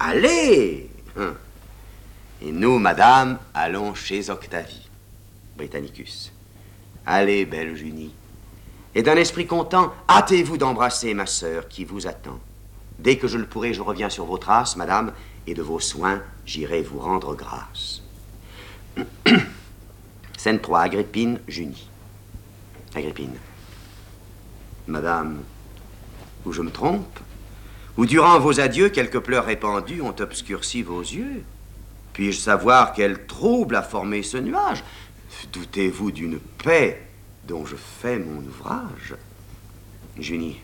Allez! Et nous, madame, allons chez Octavie. Britannicus. Allez, belle Junie. Et d'un esprit content, hâtez-vous d'embrasser ma sœur qui vous attend. Dès que je le pourrai, je reviens sur vos traces, madame, et de vos soins, j'irai vous rendre grâce. Scène 3, Agrippine, Junie. Agrippine. Madame, ou je me trompe? Ou durant vos adieux, quelques pleurs répandus ont obscurci vos yeux? Puis-je savoir quel trouble a formé ce nuage? Doutez-vous d'une paix dont je fais mon ouvrage? Junie,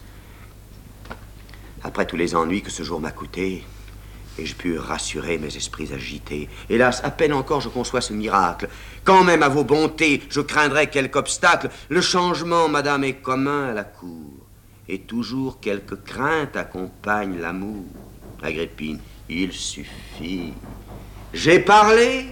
après tous les ennuis que ce jour m'a coûté, ai-je pu rassurer mes esprits agités? Hélas, à peine encore je conçois ce miracle. Quand même à vos bontés, je craindrais quelque obstacle. Le changement, madame, est commun à la cour. Et toujours quelque crainte accompagne l'amour. Agrippine, il suffit. J'ai parlé.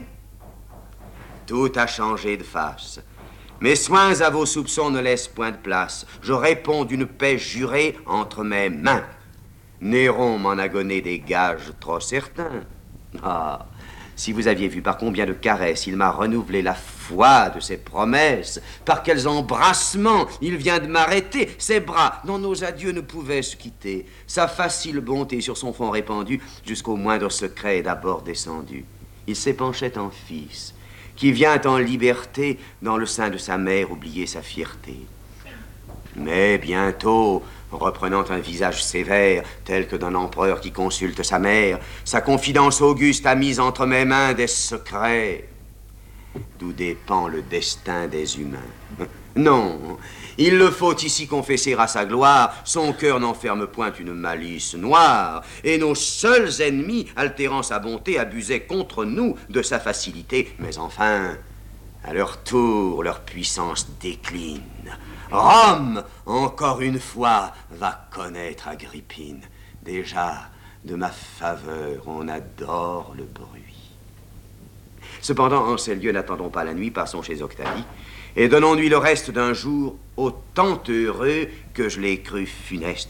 Tout a changé de face. Mes soins à vos soupçons ne laissent point de place. Je réponds d'une paix jurée entre mes mains. Néron m'en a donné des gages trop certains. Ah, si vous aviez vu par combien de caresses il m'a renouvelé la foi de ses promesses, par quels embrassements il vient de m'arrêter, ses bras dont nos adieux ne pouvaient se quitter, sa facile bonté sur son front répandu, jusqu'au moindre secret d'abord descendu. Il s'épanchait en fils, qui vient en liberté dans le sein de sa mère oublier sa fierté. Mais bientôt, reprenant un visage sévère, tel que d'un empereur qui consulte sa mère, sa confidence auguste a mis entre mes mains des secrets, d'où dépend le destin des humains. Non, il le faut ici confesser à sa gloire, son cœur n'enferme point une malice noire, et nos seuls ennemis, altérant sa bonté, abusaient contre nous de sa facilité, mais enfin, à leur tour, leur puissance décline. Rome, encore une fois, va connaître Agrippine. Déjà, de ma faveur, on adore le bruit. Cependant, en ces lieux, n'attendons pas la nuit, passons chez Octavie, et donnons-lui le reste d'un jour autant heureux que je l'ai cru funeste.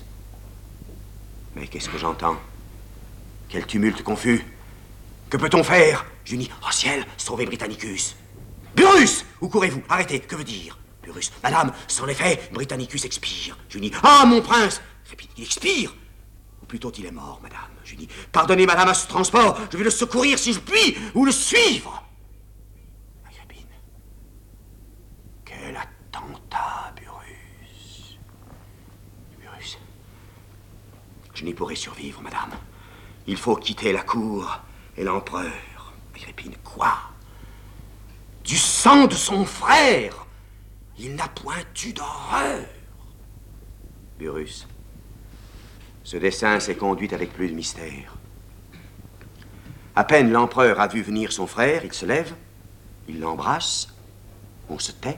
Mais qu'est-ce que j'entends? Quel tumulte confus! Que peut-on faire? Junie, oh ciel, sauver Britannicus! Burrus! Où courez-vous? Arrêtez, que veut dire? Burrus, madame, sans effet, Britannicus expire. Junie, ah, mon prince! Il expire! Ou plutôt, il est mort, madame. Junie, pardonnez, madame, à ce transport. Je vais le secourir si je puis, ou le suivre. Agrippine, quel attentat, Burrus. Burrus, je n'y pourrai survivre, madame. Il faut quitter la cour et l'empereur. Agrippine, quoi? Du sang de son frère! Il n'a point eu d'horreur. Burrus, ce dessein s'est conduit avec plus de mystère. À peine l'empereur a vu venir son frère, il se lève, il l'embrasse, on se tait.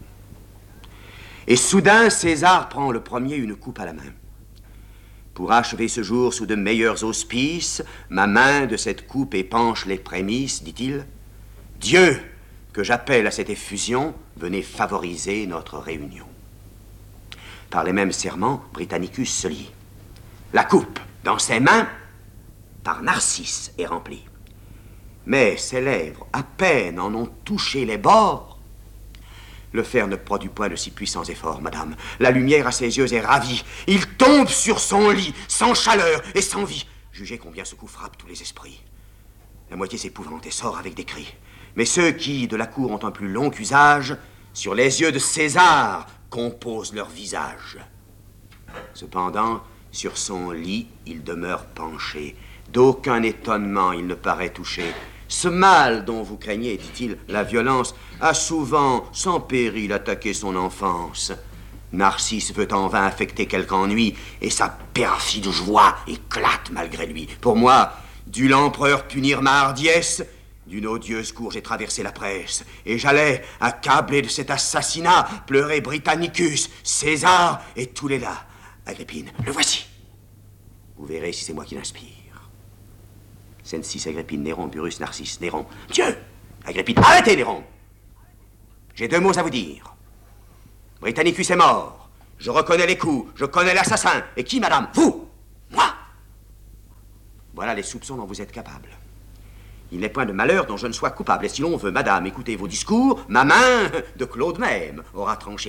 Et soudain, César prend le premier une coupe à la main. Pour achever ce jour sous de meilleurs auspices, ma main de cette coupe épanche les prémices, dit-il. Dieu, que j'appelle à cette effusion, venez favoriser notre réunion. Par les mêmes serments, Britannicus se lie. La coupe, dans ses mains, par Narcisse, est remplie. Mais ses lèvres, à peine en ont touché les bords. Le fer ne produit point de si puissants efforts, madame. La lumière à ses yeux est ravie. Il tombe sur son lit, sans chaleur et sans vie. Jugez combien ce coup frappe tous les esprits. La moitié s'épouvante et sort avec des cris. Mais ceux qui, de la cour, ont un plus long usage, sur les yeux de César, composent leur visage. Cependant, sur son lit, il demeure penché. D'aucun étonnement, il ne paraît touché. Ce mal dont vous craignez, dit-il, la violence, a souvent, sans péril, attaqué son enfance. Narcisse veut en vain affecter quelque ennui, et sa perfide joie éclate malgré lui. Pour moi, dut l'empereur punir ma hardiesse, d'une odieuse cour, j'ai traversé la presse, et j'allais, accablé de cet assassinat, pleurer Britannicus, César et tous les là. Agrippine, le voici. Vous verrez si c'est moi qui l'inspire. Scène 6, Agrippine, Néron, Burrus, Narcisse, Néron. Dieu! Agrippine, arrêtez, Néron! J'ai deux mots à vous dire. Britannicus est mort. Je reconnais les coups, je connais l'assassin. Et qui, madame? Vous! Moi! Voilà les soupçons dont vous êtes capable. Il n'est point de malheur dont je ne sois coupable. Et si l'on veut, madame, écouter vos discours, ma main de Claude même aura tranché